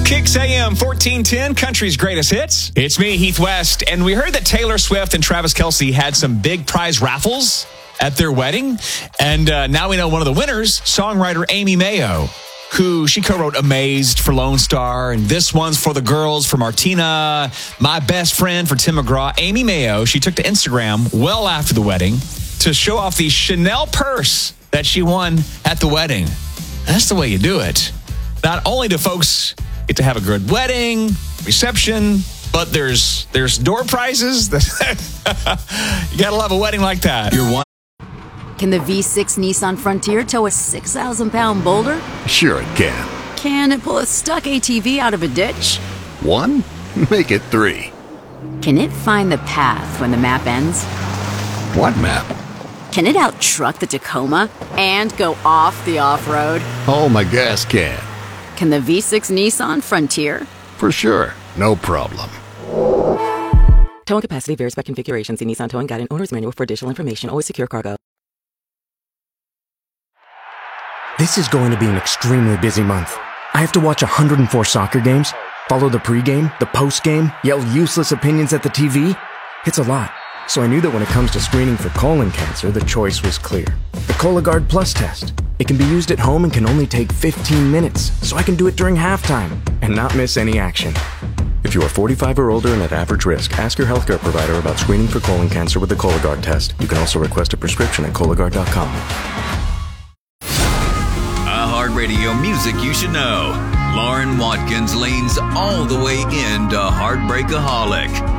Kicks AM 1410, country's greatest hits. It's me, Heath West, and we heard that Taylor Swift and Travis Kelce had some big prize raffles at their wedding. And now we know one of the winners, songwriter Amy Mayo, who she co-wrote Amazed for Lone Star, and This One's for the Girls for Martina, My Best Friend for Tim McGraw. Amy Mayo, she took to Instagram well after the wedding to show off the Chanel purse that she won at the wedding. That's the way you do it. Not only do folks get to have a good wedding, reception, but there's door prizes. You gotta love a wedding like that. Can the V6 Nissan Frontier tow a 6,000-pound boulder? Sure it can. Can it pull a stuck ATV out of a ditch? 1? Make it 3. Can it find the path when the map ends? What map? Can it out-truck the Tacoma and go off the off-road? Oh, my gas can. Can the V6 Nissan Frontier? For sure. No problem. Towing capacity varies by configuration. See Nissan Towing Guide and Owner's Manual for additional information. Always secure cargo. This is going to be an extremely busy month. I have to watch 104 soccer games, follow the pregame, the postgame, yell useless opinions at the TV. It's a lot. So I knew that when it comes to screening for colon cancer, the choice was clear. The Cologuard Plus test. It can be used at home and can only take 15 minutes, so I can do it during halftime and not miss any action. If you are 45 or older and at average risk, ask your healthcare provider about screening for colon cancer with the Cologuard test. You can also request a prescription at Cologuard.com. iHeartRadio music you should know. Lauren Watkins leans all the way into Heartbreakaholic.